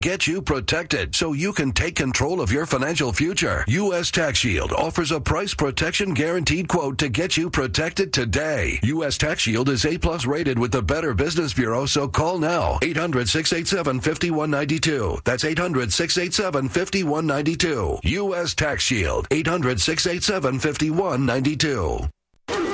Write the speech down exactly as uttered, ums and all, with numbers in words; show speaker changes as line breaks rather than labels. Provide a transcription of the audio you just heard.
Get you protected so you can take control of your financial future. U S Tax Shield offers a price protection guaranteed quote to get you protected today. U S Tax Shield is A plus rated with the Better Business Bureau, so call now. eight hundred, six eight seven, five one nine two. That's eight hundred, six eight seven, five one nine two. U S Tax Shield. eight hundred, six eight seven, five one nine two.